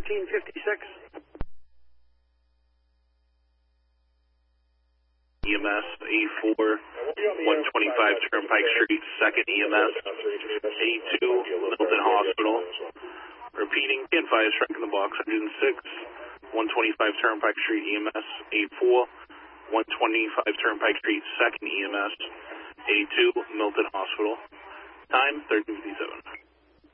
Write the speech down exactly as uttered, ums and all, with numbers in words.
thirteen fifty-six. E M S eight four, one twenty-five Turnpike Street, second E M S, eighty-two, Milton Hospital. Repeating, ten five, strike in the box, one oh six, one twenty-five Turnpike Street, E M S eight four, one twenty-five Turnpike Street, second E M S, eighty-two, Milton Hospital. Time, thirteen fifty-seven.